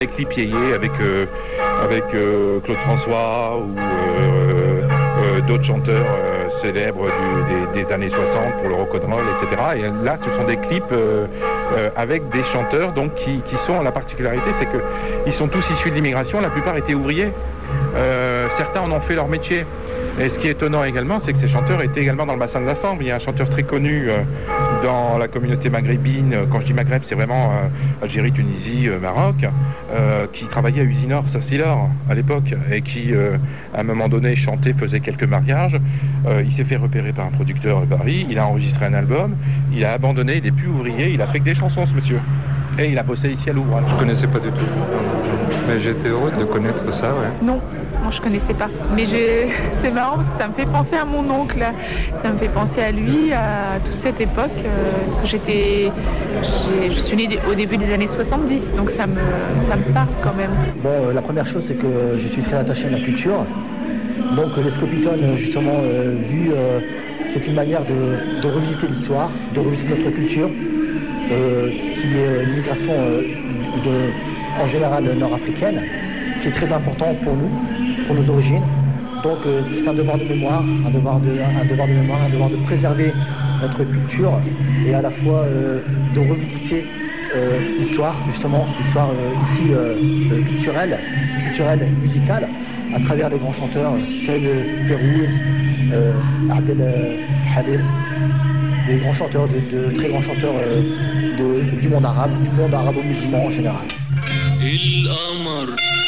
Avec Lipieyer, avec Claude François ou d'autres chanteurs célèbres des années 60 pour le rock'n'roll, etc. Et là, ce sont des clips avec des chanteurs donc, qui sont, la particularité, c'est qu'ils sont tous issus de l'immigration, la plupart étaient ouvriers. Certains en ont fait leur métier. Et ce qui est étonnant également, c'est que ces chanteurs étaient également dans le bassin de la Sambre. Il y a un chanteur très connu dans la communauté maghrébine, quand je dis Maghreb, c'est vraiment Algérie, Tunisie, Maroc, qui travaillait à Usinor, Sassilor, à l'époque, et qui, à un moment donné, chantait, faisait quelques mariages. Il s'est fait repérer par un producteur à Paris, il a enregistré un album, il a abandonné, il n'est plus ouvrier, il a fait que des chansons, ce monsieur. Et il a bossé ici à l'ouvrage. Je connaissais pas du tout. Mais j'étais heureux de connaître ça, ouais. Non, je connaissais pas. Mais c'est marrant parce que ça me fait penser à mon oncle. Ça me fait penser à lui, à toute cette époque. Parce que je suis née au début des années 70, donc ça me parle quand même. Bon, la première chose, c'est que je suis très attaché à la culture. Donc les Scopitones, justement, c'est une manière de revisiter l'histoire, de revisiter notre culture, qui est l'immigration en général nord-africaine, qui est très important pour nous, pour nos origines. Donc c'est un devoir de mémoire, un devoir de préserver notre culture et à la fois de revisiter l'histoire, justement, l'histoire ici culturelle, musicale, à travers les grands chanteurs tels Férouz, Abdel Habib, des grands chanteurs, de très grands chanteurs du monde arabe, du monde arabo-musulman en général.